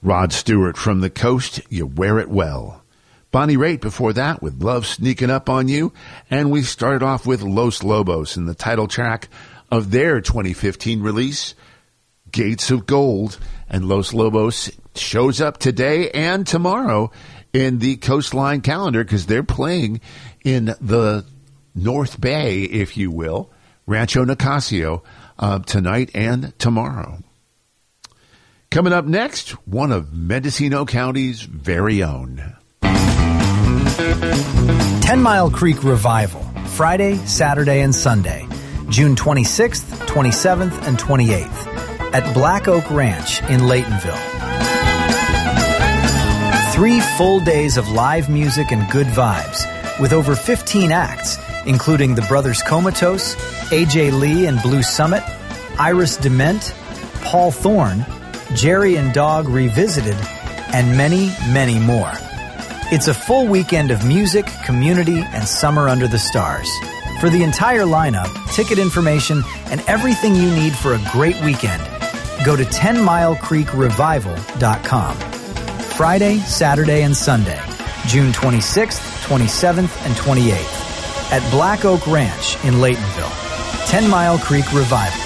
Rod Stewart from the Coast, You Wear It Well. Bonnie Raitt before that with Love Sneaking Up on You. And we started off with Los Lobos in the title track of their 2015 release, Gates of Gold. And Los Lobos shows up today and tomorrow in the Coastline calendar because they're playing in the North Bay, if you will, Rancho Nicasio, tonight and tomorrow. Coming up next, one of Mendocino County's very own. 10 Mile Creek Revival, Friday, Saturday, and Sunday, June 26th, 27th, and 28th at Black Oak Ranch in Laytonville. 3 full days of live music and good vibes with over 15 acts, including the Brothers Comatose, AJ Lee and Blue Summit, Iris Dement, Paul Thorne, Jerry and Dog Revisited, and many, many more. It's a full weekend of music, community, and summer under the stars. For the entire lineup, ticket information, and everything you need for a great weekend, go to 10milecreekrevival.com. Friday, Saturday, and Sunday, June 26th, 27th, and 28th at Black Oak Ranch in Laytonville. 10 Mile Creek Revival.